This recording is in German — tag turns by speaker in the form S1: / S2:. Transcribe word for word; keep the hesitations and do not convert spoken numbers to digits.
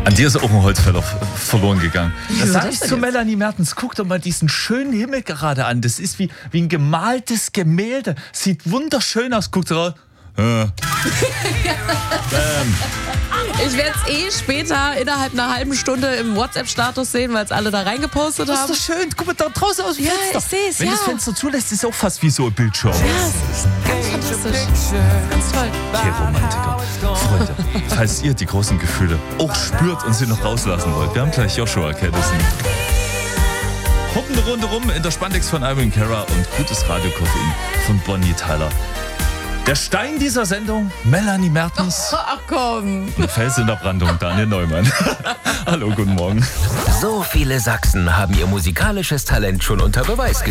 S1: An dir ist auch ein Holzfäller verloren gegangen. Da sag ich
S2: das
S1: zu
S2: denn
S1: Melanie Mertens, guck doch mal diesen schönen Himmel gerade an. Das ist wie, wie ein gemaltes Gemälde. Sieht wunderschön aus. Guckt raus. Äh. ähm.
S2: Ich werde es eh später innerhalb einer halben Stunde im WhatsApp-Status sehen, weil es alle da reingepostet
S1: Das
S2: haben.
S1: ist doch schön. Guck mal da draußen aus dem
S2: Ja,
S1: Fenster.
S2: ich seh's,
S1: Wenn
S2: ja.
S1: das Fenster zulässt, ist es auch fast wie so ein Bildschirm.
S2: Ja, es ist ganz fantastisch. Ganz toll.
S1: Okay, Romantiker. Freunde, falls ihr die großen Gefühle auch spürt und sie noch rauslassen wollt, wir haben gleich Joshua Caddison. Hoppen eine Runde rum in der Spandex von Irene Cara und gutes Radiokoffein von Bonnie Tyler. Der Stein dieser Sendung, Melanie Mertens.
S2: Ach komm.
S1: Und Fels in der Brandung, Daniel Neumann. Hallo, guten Morgen.
S3: So viele Sachsen haben ihr musikalisches Talent schon unter Beweis gestellt.